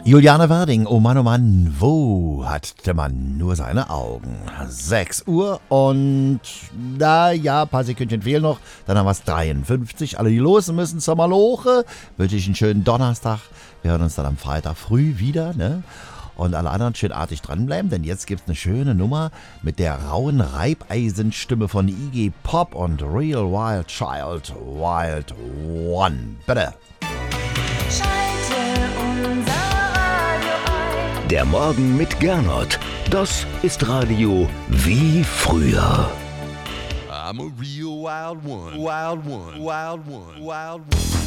Juliane Werding, oh Mann, wo hat der Mann nur seine Augen? 6 Uhr und ein paar Sekündchen fehlen noch. Dann haben wir es 53. Alle, die los müssen zur Maloche. Wünsche ich einen schönen Donnerstag. Wir hören uns dann am Freitag früh wieder, ne? Und alle anderen schön artig dranbleiben, denn jetzt gibt's eine schöne Nummer mit der rauen Reibeisenstimme von Iggy Pop und Real Wild Child, Wild One. Bitte. Der Morgen mit Gernot, das ist Radio wie früher. I'm a real wild one, wild one, wild one, wild one.